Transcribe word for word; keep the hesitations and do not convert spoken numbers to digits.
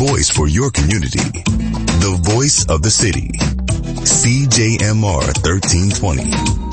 voice for your community. The voice of the city. C J M R thirteen twenty.